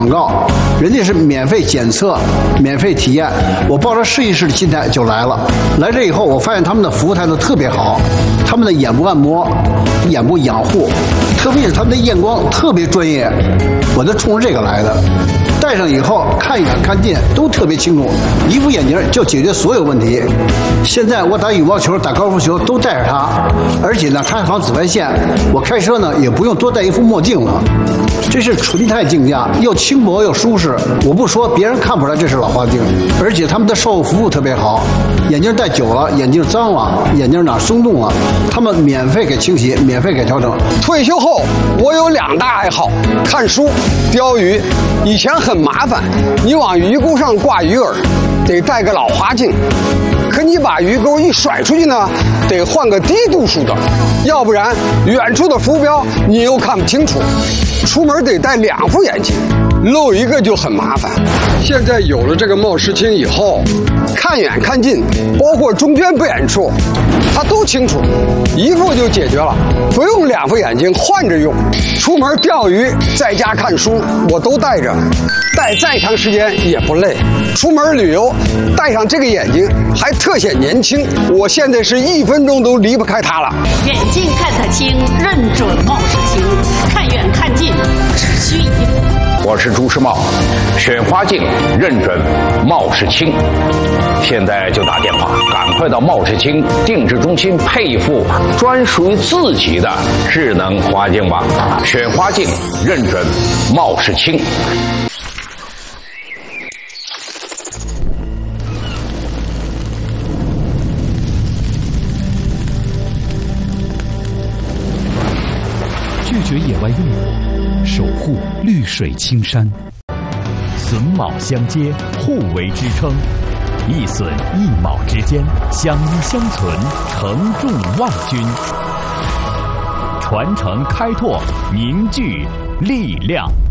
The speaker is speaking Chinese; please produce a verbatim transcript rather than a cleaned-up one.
广告，人家是免费检测、免费体验，我抱着试一试的心态就来了。来这以后，我发现他们的服务态度特别好，他们的眼部按摩、眼部养护，特别是他们的验光特别专业，我就冲着这个来的。戴上以后看远看近都特别清楚，一副眼镜就解决所有问题。现在我打羽毛球、打高尔夫球都戴着它，而且呢，它还防紫外线。我开车呢也不用多戴一副墨镜了。这是纯钛镜架，又轻薄又舒适。我不说，别人看不出来这是老花镜。而且他们的售后服务特别好，眼镜戴久了，眼镜脏了，眼镜哪松动了，他们免费给清洗，免费给调整。 退休后，我有两大爱好：看书、钓鱼。以前很麻烦，你往鱼钩上挂鱼饵，得戴个老花镜。可你把鱼钩一甩出去呢，得换个低度数的，要不然远处的浮标你又看不清楚。出门得戴两副眼镜，漏一个就很麻烦。现在有了这个冒视清以后，看远看近，包括中间不远处，它都清楚，一副就解决了，不用两副眼镜换着用。出门钓鱼，在家看书，我都戴着，戴再长时间也不累。出门旅游，戴上这个眼镜还特显年轻，我现在是一分钟都离不开它了。 远近看得清，认准冒视清，看远看近只需一副。 我是朱时茂，选花镜认准冒视清，现在就打电话，赶快到冒视清定制中心配一副专属于自己的智能花镜吧。选花镜认准冒视清。 拒绝野外用火，守护绿水青山，榫卯相接，互为支撑，一榫一卯之间，相依相存，承重万钧，传承开拓，凝聚力量。